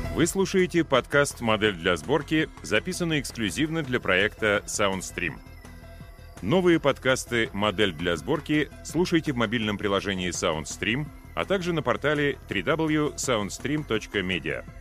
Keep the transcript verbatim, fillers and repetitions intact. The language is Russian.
Вы слушаете подкаст «Модель для сборки», записанный эксклюзивно для проекта SoundStream. Новые подкасты «Модель для сборки» слушайте в мобильном приложении SoundStream, а также на портале дабл ю дабл ю дабл ю точка soundstream точка media.